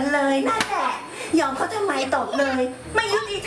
เลยนั่นแหละยอมเขาทำไมตบเลยไม่ยุติ